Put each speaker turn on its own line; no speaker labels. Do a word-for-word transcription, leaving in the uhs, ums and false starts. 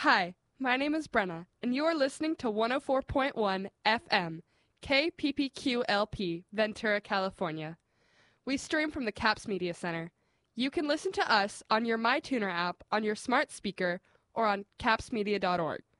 Hi, my name is Brenna, and you are listening to one oh four point one F M, K P P Q L P, Ventura, California. We stream from the CAPS Media Center. You can listen to us on your MyTuner app, on your smart speaker, or on caps media dot org.